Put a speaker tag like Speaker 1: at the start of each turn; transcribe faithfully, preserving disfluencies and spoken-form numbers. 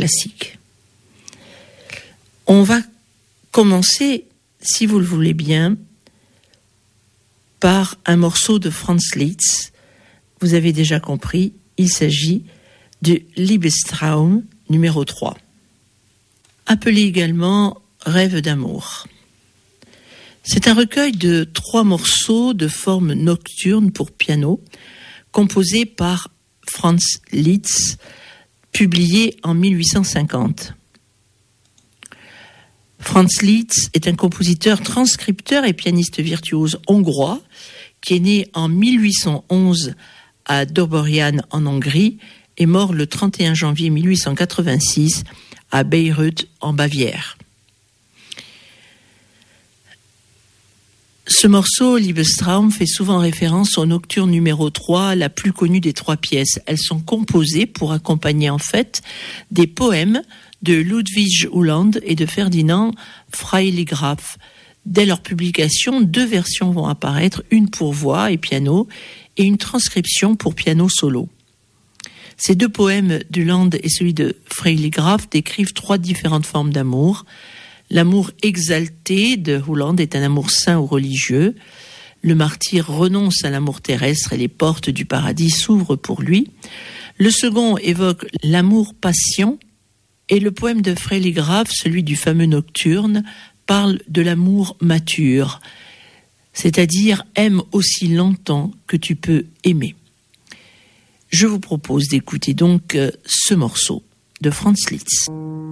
Speaker 1: classique. On va commencer, si vous le voulez bien, par un morceau de Franz Liszt. Vous avez déjà compris, il s'agit du Liebestraum numéro trois, appelé également Rêve d'amour. C'est un recueil de trois morceaux de forme nocturne pour piano, composés par Franz Liszt, publié en mille huit cent cinquante. Franz Liszt est un compositeur, transcripteur et pianiste virtuose hongrois qui est né en mille huit cent onze à Doborian en Hongrie et mort le trente et un janvier mille huit cent quatre-vingt-six à Bayreuth en Bavière. Ce morceau, Liebestraum, fait souvent référence au nocturne numéro trois, la plus connue des trois pièces. Elles sont composées pour accompagner en fait des poèmes de Ludwig Uhland et de Ferdinand Freiligrath. Dès leur publication, deux versions vont apparaître, une pour voix et piano et une transcription pour piano solo. Ces deux poèmes d'Uhland et celui de Freiligrath décrivent trois différentes formes d'amour. L'amour exalté de Uhland est un amour saint ou religieux. Le martyr renonce à l'amour terrestre et les portes du paradis s'ouvrent pour lui. Le second évoque l'amour-passion. Et le poème de Freiligrath, celui du fameux nocturne, parle de l'amour mature, c'est-à-dire aime aussi longtemps que tu peux aimer. Je vous propose d'écouter donc ce morceau de Franz Liszt.